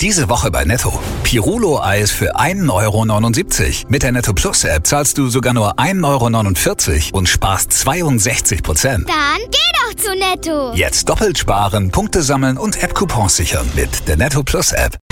Diese Woche bei Netto. Pirulo-Eis für 1,79 €. Mit der Netto Plus App zahlst du sogar nur 1,49 € und sparst 62%. Dann geh doch zu Netto. Jetzt doppelt sparen, Punkte sammeln und App-Coupons sichern mit der Netto Plus App.